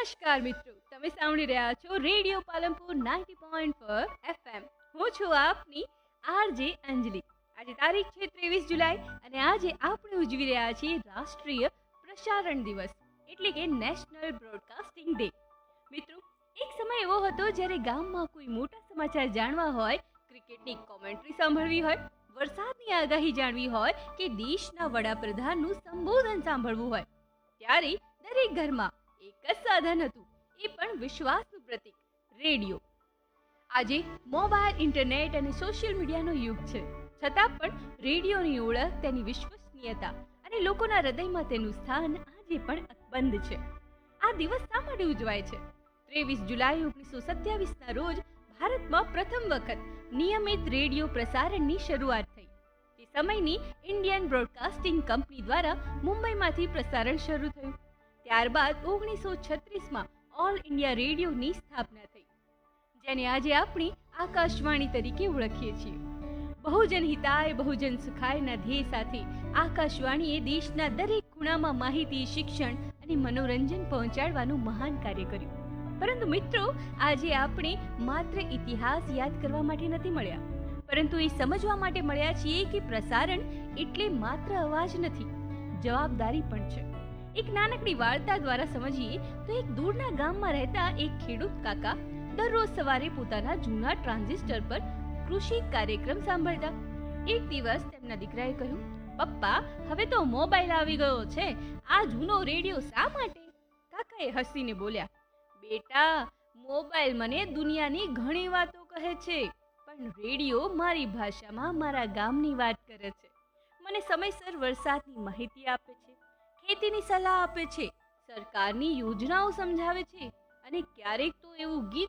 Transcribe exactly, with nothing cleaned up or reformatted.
નમસ્કાર મિત્રો, તમે સાંભળી રહ્યા છો radio Palanpur ninety point four FM. હું છું આપની આરજે અંજલિ. આજે તારીખ છે ત્રેવીસ જુલાઈ અને આજે આપણે ઉજવી રહ્યા છીએ રાષ્ટ્રીય પ્રસારણ દિવસ એટલે કે નેશનલ બ્રોડકાસ્ટિંગ ડે. મિત્રો, એક સમય એવો હતો જ્યારે ગામમાં કોઈ મોટા સમાચાર જાણવા હોય, ક્રિકેટની કોમેન્ટ્રી સાંભળવી હોય, વરસાદની આગાહી જાણવી હોય કે દેશના વડાપ્રધાનનું સંબોધન સાંભળવું હોય, ત્યારે દરેક ઘરમાં એક જ સાધન હતું, એ પણ વિશ્વાસનું પ્રતીક રેડિયો. આજે મોબાઈલ, ઇન્ટરનેટ અને સોશિયલ મીડિયાનો યુગ છે, છતાં પણ રેડિયોની ઓળખ, તેની વિશ્વસનીયતા અને લોકોના હૃદયમાં તેનું સ્થાન આજે પણ અકબંધ છે. આ દિવસ શા માટે ઉજવાય છે? ત્રેવીસ જુલાઈ ઓગણીસો સત્યાવીસના રોજ ભારતમાં પ્રથમ વખત નિયમિત રેડિયો પ્રસારણની શરૂઆત થઈ. તે સમયની ઇન્ડિયન બ્રોડકાસ્ટિંગ કંપની દ્વારા મુંબઈમાંથી પ્રસારણ શરૂ થયું. ત્યારબાદ ઓગણીસો છત્રીસમાં ઓલ ઇન્ડિયા રેડિયોની સ્થાપના થઈ, જેને આજે આપણે આકાશવાણી તરીકે ઓળખીએ છીએ. બહુજન હિતાય બહુજન સુખાયના ધ્યેય સાથે આકાશવાણીએ દેશના દરેક ખૂણામાં માહિતી, શિક્ષણ અને મનોરંજન પહોંચાડવાનું મહાન કાર્ય કર્યું. પરંતુ મિત્રો, આજે આપણે માત્ર ઇતિહાસ યાદ કરવા માટે નથી મળ્યા, પરંતુ એ સમજવા માટે મળ્યા છીએ કે પ્રસારણ એટલે માત્ર અવાજ નથી, જવાબદારી પણ છે. એક નાનકડી વાર્તા દ્વારા સમજીએ તો એક દૂરના ગામમાં રહેતા એક ખેડૂત કાકા દરરોજ સવારે પોતાના જૂના ટ્રાન્ઝિસ્ટર પર કૃષિ કાર્યક્રમ સાંભળતા. એક દિવસ તેમના દીકરાએ કહ્યું, પપ્પા, હવે તો મોબાઈલ આવી ગયો છે, આ જૂનો રેડિયો શા માટે? કાકાએ હસીને બોલ્યા, બેટા, મોબાઈલ મને દુનિયાની ઘણી વાતો કહે છે, પણ રેડિયો મારી ભાષામાં મારા ગામની વાત કરે છે. મને સમયસર વરસાદની માહિતી આપે છે, ખેતીની સલાહ આપે છે, સરકારની યોજનાઓ સમજાવે છે અને ક્યારેક તો એવું ગીત